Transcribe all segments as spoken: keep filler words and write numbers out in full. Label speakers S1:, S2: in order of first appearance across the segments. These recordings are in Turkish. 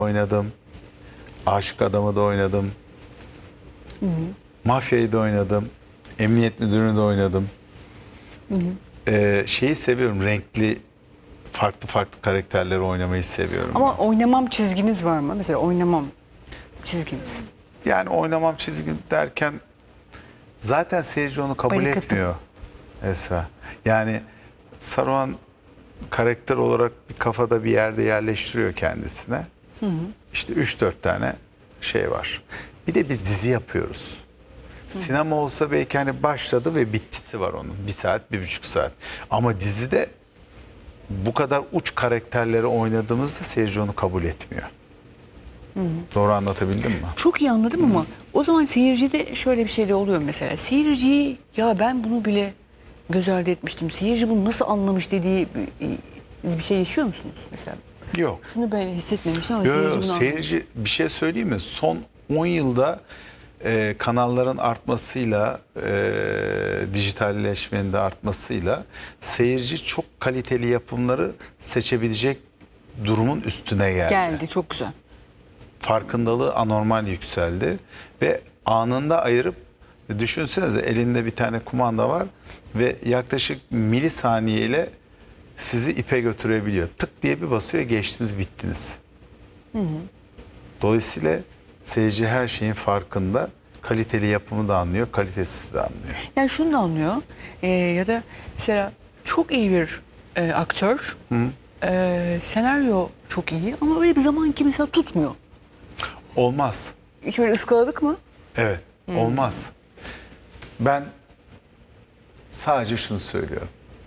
S1: oynadım. Aşık Adamı da oynadım. Hı hı. Mafyayı da oynadım. Emniyet Müdürünü de oynadım. Hı hı. Ee, şeyi seviyorum, renkli farklı farklı karakterleri oynamayı seviyorum.
S2: Ama ben. Oynamam çizginiz var mı? Mesela oynamam çizginiz.
S1: Yani oynamam çizgi derken zaten seyirci onu kabul
S2: Barikatı.
S1: etmiyor Esra. Yani Saruhan karakter olarak bir kafada bir yerde yerleştiriyor kendisine. Hı hı. İşte üç dört tane şey var. Bir de biz dizi yapıyoruz. Hı. Sinema olsa belki hani başladı ve bittisi var onun. Bir saat, bir buçuk saat. Ama dizide bu kadar uç karakterleri oynadığımızda seyirci onu kabul etmiyor. Hı hı. Doğru anlatabildim mi?
S2: Çok iyi anladım, hı, ama o zaman seyircide şöyle bir şey de oluyor mesela. Seyirciyi ya ben bunu bile göz ardı etmiştim. Seyirci bunu nasıl anlamış dediği bir, bir şey yaşıyor musunuz mesela?
S1: Yok.
S2: Şunu ben hissetmemiştim ama
S1: Yok,
S2: seyirci
S1: yok,
S2: bunu
S1: seyirci
S2: anlamış.
S1: bir şey söyleyeyim mi? Son on yılda e, kanalların artmasıyla, e, dijitalleşmenin de artmasıyla seyirci çok kaliteli yapımları seçebilecek durumun üstüne geldi.
S2: Geldi, çok güzel.
S1: Farkındalığı anormal yükseldi ve anında ayırıp, düşünsenize elinde bir tane kumanda var ve yaklaşık milisaniye ile sizi ipe götürebiliyor. Tık diye bir basıyor, geçtiniz, bittiniz. Hı hı. Dolayısıyla seyirci her şeyin farkında. Kaliteli yapımı da anlıyor, kalitesiz de anlıyor.
S2: Yani şunu da anlıyor. E, ya da mesela çok iyi bir e, aktör, e, senaryo çok iyi ama öyle bir zaman ki mesela tutmuyor.
S1: Olmaz.
S2: Hiç öyle ıskaladık mı?
S1: Evet, hmm. olmaz. Ben sadece şunu söylüyorum.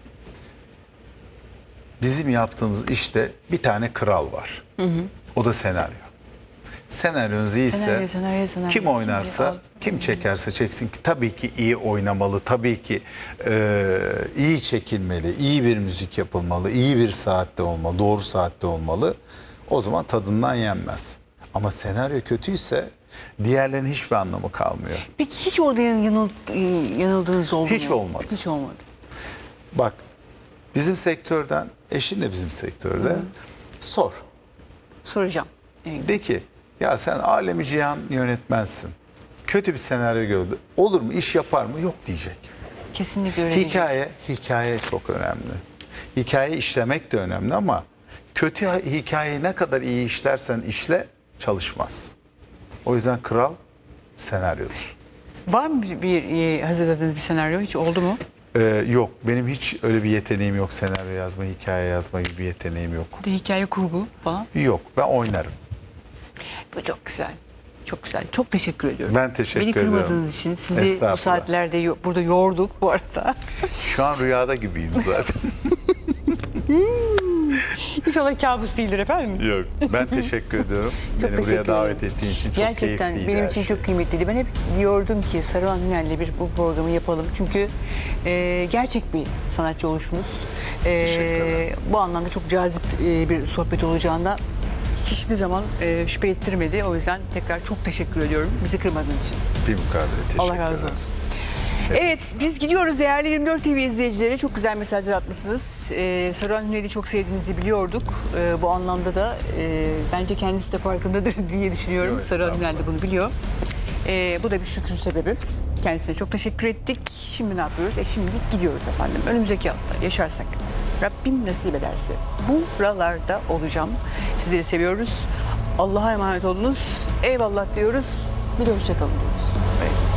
S1: Bizim yaptığımız işte bir tane kral var. Hı hı. O da senaryo. Senaryonuz iyiyse, senaryo, senaryo, senaryo. Kim oynarsa, Şimdi, kim çekerse çeksin ki tabii ki iyi oynamalı, tabii ki e, iyi çekilmeli, iyi bir müzik yapılmalı, iyi bir saatte olmalı, doğru saatte olmalı. O zaman tadından yenmez. Ama senaryo kötüyse diğerlerinin hiçbir anlamı kalmıyor.
S2: Peki hiç orada yanıl, yanıldığınız oldu mu?
S1: Hiç olmadı.
S2: Hiç olmadı.
S1: Bak, bizim sektörden, eşin de bizim sektörde, hı, sor.
S2: Soracağım. Evet.
S1: De ki, ya sen alemi cihan yönetmensin. Kötü bir senaryo gördü. Olur mu? İş yapar mı? Yok diyecek.
S2: Kesinlikle öyle.
S1: Hikaye, hikaye çok önemli. Hikaye işlemek de önemli ama kötü hikayeyi ne kadar iyi işlersen işle, çalışmaz. O yüzden kral senaryodur.
S2: Var mı bir, bir hazırladığınız bir senaryo? Hiç oldu mu?
S1: Ee, yok. Benim hiç öyle bir yeteneğim yok. Senaryo yazma, hikaye yazma gibi bir yeteneğim yok.
S2: Bir de hikaye kurgu falan?
S1: Yok. Ben oynarım.
S2: Bu çok güzel. Çok güzel. Çok teşekkür ediyorum.
S1: Ben teşekkür
S2: Beni
S1: ediyorum.
S2: Beni kırmadığınız için sizi bu saatlerde yo burada yorduk bu arada.
S1: Şu an rüyada gibiyim zaten.
S2: İnşallah kabus değildir efendim.
S1: Yok. Ben teşekkür ediyorum. Beni buraya davet ettiğin için çok
S2: Gerçekten
S1: keyifliydi.
S2: Benim için şey. çok kıymetliydi. Ben hep diyordum ki Saruhan Hünel'le bir bu programı yapalım. Çünkü e, gerçek bir sanatçı oluşunuz. E, bu anlamda çok cazip e, bir sohbet olacağında hiçbir zaman e, şüphe ettirmedi. O yüzden tekrar çok teşekkür ediyorum. Bizi kırmadığınız için.
S1: Bir mukabele teşekkür ederim.
S2: Allah razı olsun. Evet. evet, biz gidiyoruz değerli yirmi dört T V izleyicileri. Çok güzel mesajlar atmışsınız. Ee, Saruhan Hünel'i çok sevdiğinizi biliyorduk. Ee, bu anlamda da e, bence kendisi de farkındadır diye düşünüyorum. Yok, Saruhan Hünel de bunu biliyor. Ee, bu da bir şükür sebebi. Kendisine çok teşekkür ettik. Şimdi ne yapıyoruz? E şimdilik gidiyoruz efendim. Önümüzdeki hafta yaşarsak, Rabbim nasip ederse buralarda olacağım. Sizleri seviyoruz. Allah'a emanet olunuz. Eyvallah diyoruz. Bir de hoşça kalın diyoruz. Evet.